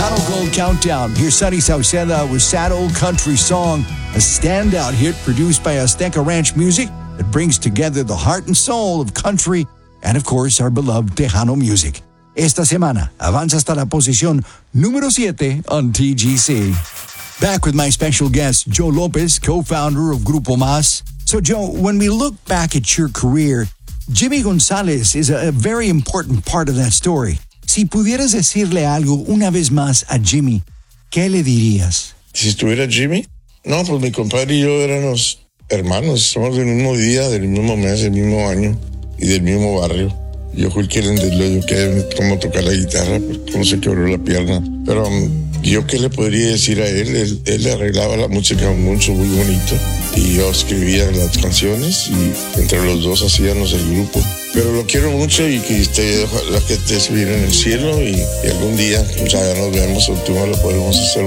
Tejano Gold Countdown. Here's Sonny Sauceda with Sad Old Country Song, a standout hit produced by Azteca Ranch Music that brings together the heart and soul of country and, of course, our beloved Tejano music. Esta semana avanza hasta la posición número 7 on TGC. Back with my special guest, Joe Lopez, co-founder of Grupo Más. So, Joe, when we look back at your career, Jimmy Gonzalez is a very important part of that story. Si pudieras decirle algo una vez más a Jimmy, ¿qué le dirías? Si estuviera Jimmy, no, pues mi compadre y yo éramos hermanos, somos del mismo día, del mismo mes, del mismo año y del mismo barrio. Yo fui el que le entendió cómo tocar la guitarra, cómo se quebró la pierna. Pero yo qué le podría decir a él, él le arreglaba la música mucho, muy bonito. Y yo escribía las canciones y entre los dos hacíamos el grupo. Pero lo quiero mucho y que ojalá que estés bien en el cielo y algún día, pues ya nos vemos o tú lo podemos hacer